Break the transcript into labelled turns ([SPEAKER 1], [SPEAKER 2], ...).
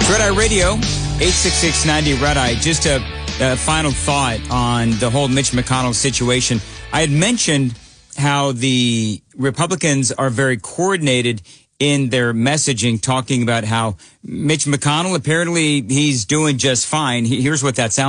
[SPEAKER 1] Red Eye Radio, 866-90 Red Eye. Just a final thought on the whole Mitch McConnell situation. I had mentioned how the Republicans are very coordinated in their messaging, talking about how Mitch McConnell, apparently he's doing just fine. Here's what that sounds